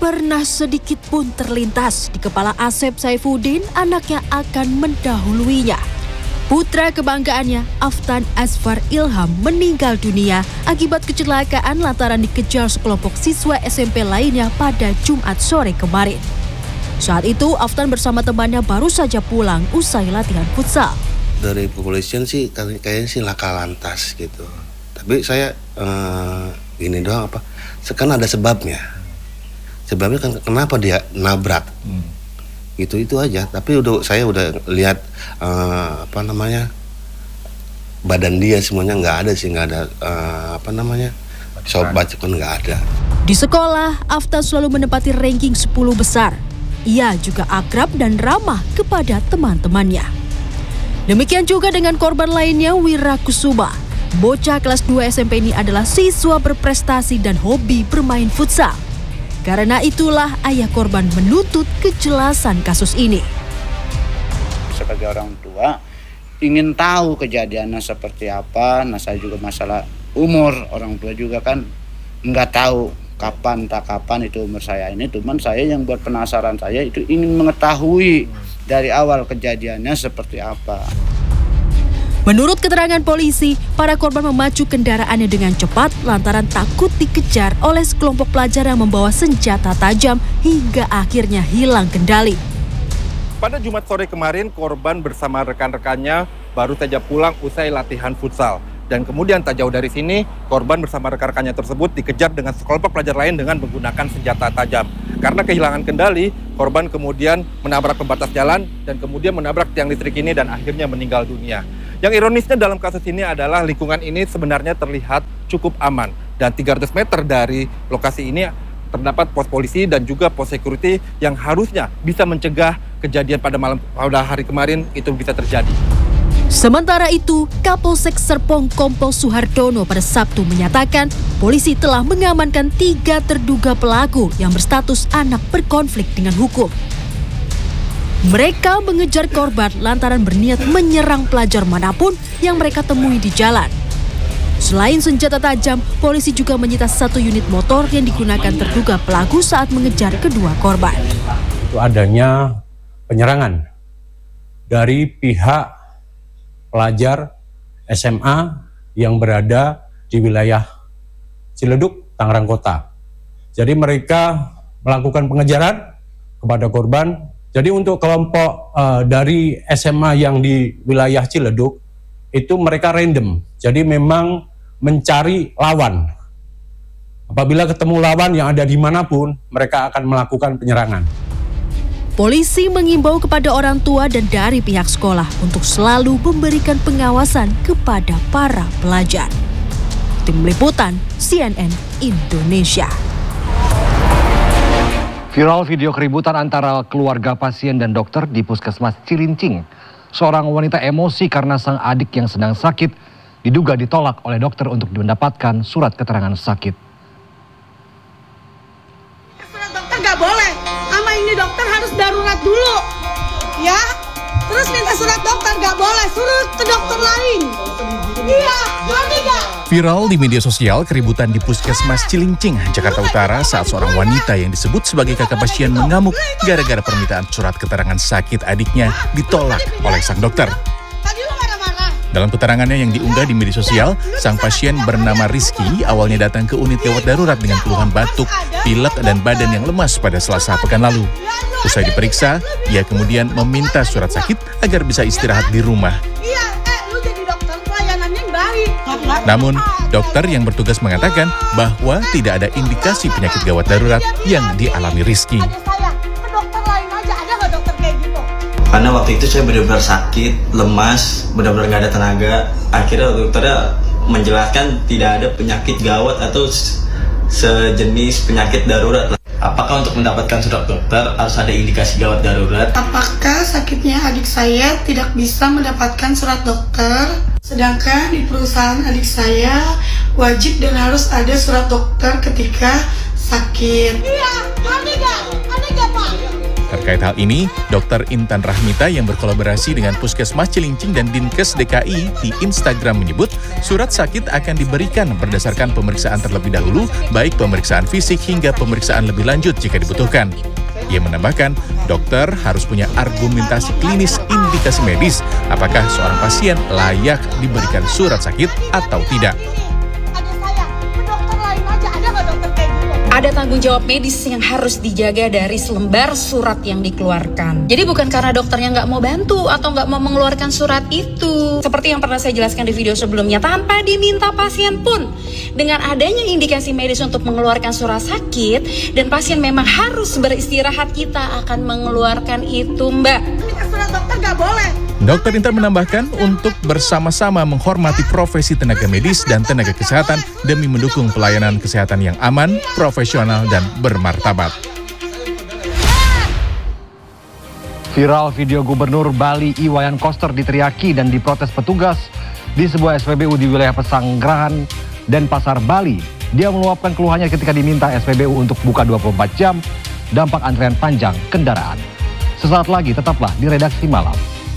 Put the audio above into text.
pernah sedikit pun terlintas di kepala Asep Saifuddin anaknya akan mendahuluinya. Putra kebanggaannya, Aftan Asfar Ilham, meninggal dunia akibat kecelakaan lantaran dikejar sekelompok siswa SMP lainnya pada Jumat sore kemarin. Saat itu, Aftan bersama temannya baru saja pulang usai latihan futsal. Dari kepolisian sih kayaknya sih laka lantas gitu. Tapi saya gini doang apa? Sekarang ada sebabnya. Sebabnya kan kenapa dia nabrak. Itu aja. Tapi saya udah lihat badan dia semuanya nggak ada sih, nggak ada sobat kan nggak ada. Di sekolah, Aftan selalu menempati ranking 10 besar. Ia juga akrab dan ramah kepada teman-temannya. Demikian juga dengan korban lainnya, Wira Kusuma. Bocah kelas 2 SMP ini adalah siswa berprestasi dan hobi bermain futsal. Karena itulah ayah korban menuntut kejelasan kasus ini. Sebagai orang tua, ingin tahu kejadiannya seperti apa. Nah, saya juga masalah umur, orang tua juga kan nggak tahu kapan tak kapan itu umur saya ini. Cuman saya yang buat penasaran saya itu ingin mengetahui dari awal kejadiannya seperti apa. Menurut keterangan polisi, para korban memacu kendaraannya dengan cepat lantaran takut dikejar oleh sekelompok pelajar yang membawa senjata tajam hingga akhirnya hilang kendali. Pada Jumat sore kemarin, korban bersama rekan-rekannya baru saja pulang usai latihan futsal. Dan kemudian tak jauh dari sini, korban bersama rekan-rekannya tersebut dikejar dengan sekelompok pelajar lain dengan menggunakan senjata tajam. Karena kehilangan kendali, korban kemudian menabrak pembatas jalan dan kemudian menabrak tiang listrik ini dan akhirnya meninggal dunia. Yang ironisnya dalam kasus ini adalah lingkungan ini sebenarnya terlihat cukup aman. Dan 300 meter dari lokasi ini terdapat pos polisi dan juga pos security yang harusnya bisa mencegah kejadian pada hari kemarin itu bisa terjadi. Sementara itu, Kapolsek Serpong Kompol Suhardono pada Sabtu menyatakan polisi telah mengamankan 3 terduga pelaku yang berstatus anak berkonflik dengan hukum. Mereka mengejar korban lantaran berniat menyerang pelajar manapun yang mereka temui di jalan. Selain senjata tajam, polisi juga menyita 1 unit motor yang digunakan terduga pelaku saat mengejar kedua korban. Itu adanya penyerangan dari pihak pelajar SMA yang berada di wilayah Ciledug, Tangerang Kota. Jadi mereka melakukan pengejaran kepada korban. Jadi untuk kelompok dari SMA yang di wilayah Ciledug itu mereka random. Jadi memang mencari lawan. Apabila ketemu lawan yang ada dimanapun, mereka akan melakukan penyerangan. Polisi mengimbau kepada orang tua dan dari pihak sekolah untuk selalu memberikan pengawasan kepada para pelajar. Tim Liputan CNN Indonesia. Viral video keributan antara keluarga pasien dan dokter di Puskesmas Cilincing. Seorang wanita emosi karena sang adik yang sedang sakit diduga ditolak oleh dokter untuk mendapatkan surat keterangan sakit. Surat dokter nggak boleh, sama ini dokter harus darurat dulu, ya. Terus minta surat dokter nggak boleh, suruh ke dokter lain. Iya, ngerti nggak? Viral di media sosial keributan di Puskesmas Cilincing, Jakarta Utara saat seorang wanita yang disebut sebagai kakak pasien mengamuk gara-gara permintaan surat keterangan sakit adiknya ditolak oleh sang dokter. Dalam keterangannya yang diunggah di media sosial, sang pasien bernama Rizky awalnya datang ke unit gawat darurat dengan keluhan batuk, pilek, dan badan yang lemas pada Selasa pekan lalu. Usai diperiksa, ia kemudian meminta surat sakit agar bisa istirahat di rumah. Namun, dokter yang bertugas mengatakan bahwa tidak ada indikasi penyakit gawat darurat yang dialami Rizky. Karena waktu itu saya benar-benar sakit, lemas, benar-benar nggak ada tenaga. Akhirnya dokternya menjelaskan tidak ada penyakit gawat atau sejenis penyakit darurat. Apakah untuk mendapatkan surat dokter harus ada indikasi gawat darurat? Apakah sakitnya adik saya tidak bisa mendapatkan surat dokter? Sedangkan di perusahaan adik saya wajib dan harus ada surat dokter ketika sakit. Iya, ngerti nggak? Ngerti nggak Pak? Terkait hal ini, Dr. Intan Rahmita yang berkolaborasi dengan Puskesmas Cilincing dan Dinkes DKI di Instagram menyebut surat sakit akan diberikan berdasarkan pemeriksaan terlebih dahulu, baik pemeriksaan fisik hingga pemeriksaan lebih lanjut jika dibutuhkan. Ia menambahkan, dokter harus punya argumentasi klinis indikasi medis apakah seorang pasien layak diberikan surat sakit atau tidak. Ada tanggung jawab medis yang harus dijaga dari selembar surat yang dikeluarkan. Jadi bukan karena dokternya nggak mau bantu atau nggak mau mengeluarkan surat itu. Seperti yang pernah saya jelaskan di video sebelumnya, tanpa diminta pasien pun. Dengan adanya indikasi medis untuk mengeluarkan surat sakit, dan pasien memang harus beristirahat, kita akan mengeluarkan itu, Mbak. Surat dokter nggak boleh. Dr. Intan menambahkan untuk bersama-sama menghormati profesi tenaga medis dan tenaga kesehatan demi mendukung pelayanan kesehatan yang aman, profesional, dan bermartabat. Viral video Gubernur Bali Iwayan Koster diteriaki dan diprotes petugas di sebuah SPBU di wilayah Pesanggerahan dan Pasar Bali. Dia meluapkan keluhannya ketika diminta SPBU untuk buka 24 jam, dampak antrean panjang kendaraan. Sesaat lagi tetaplah di Redaksi Malam.